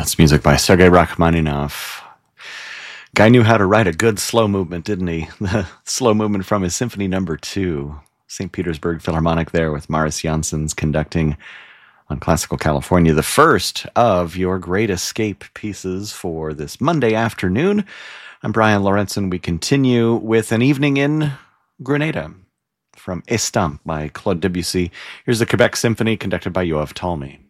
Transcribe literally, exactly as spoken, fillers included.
That's music by Sergei Rachmaninoff. Guy knew how to write a good slow movement, didn't he? The slow movement from his Symphony Number Two, Saint Petersburg Philharmonic there with Maris Janssens conducting on Classical California, the first of your Great Escape pieces for this Monday afternoon. I'm Brian Lorentzen. We continue with an evening in Grenada from Estampes by Claude Debussy. Here's the Quebec Symphony conducted by Yoav Talmy.